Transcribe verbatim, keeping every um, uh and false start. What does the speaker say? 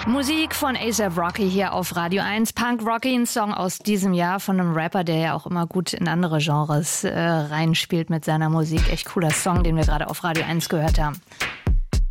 Musik von A$AP Rocky hier auf Radio eins. Punk Rocky, ein Song aus diesem Jahr von einem Rapper, der ja auch immer gut in andere Genres äh, reinspielt mit seiner Musik. Echt cooler Song, den wir gerade auf Radio eins gehört haben.